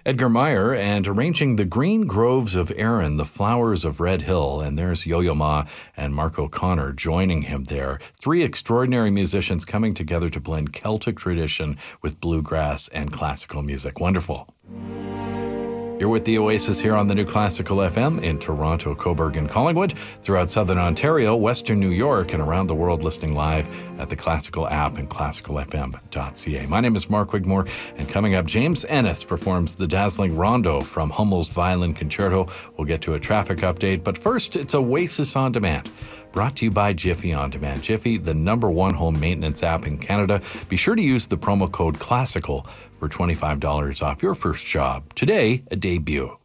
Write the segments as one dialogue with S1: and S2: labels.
S1: Edgar Meyer, and arranging The Green Groves of Erin, the Flowers of Red Hill. And there's Yo-Yo Ma and Mark O'Connor joining him there. Three extraordinary musicians coming together to blend Celtic tradition with bluegrass and classical music. Wonderful. You're with the Oasis here on the New Classical FM in Toronto, Cobourg, and Collingwood, throughout Southern Ontario, Western New York, and around the world, listening live at the Classical app and classicalfm.ca. My name is Mark Wigmore, and coming up, James Ennis performs the dazzling rondo from Hummel's Violin Concerto. We'll get to a traffic update, but first, it's Oasis On Demand. Brought to you by Jiffy On Demand. Jiffy, the #1 home maintenance app in Canada. Be sure to use the promo code CLASSICAL for $25 off your first job. Today, a debut.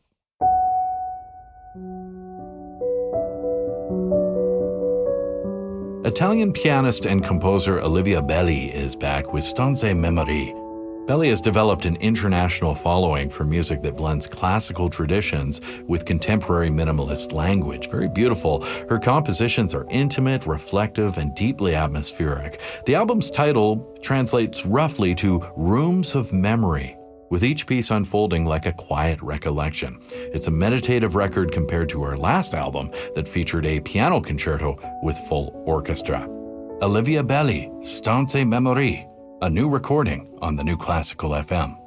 S1: Italian pianist and composer Olivia Belli is back with Stanze Memorie. Belli has developed an international following for music that blends classical traditions with contemporary minimalist language. Very beautiful. Her compositions are intimate, reflective, and deeply atmospheric. The album's title translates roughly to Rooms of Memory, with each piece unfolding like a quiet recollection. It's a meditative record compared to her last album that featured a piano concerto with full orchestra. Olivia Belli, Stanze Memorie, a new recording on the New Classical FM.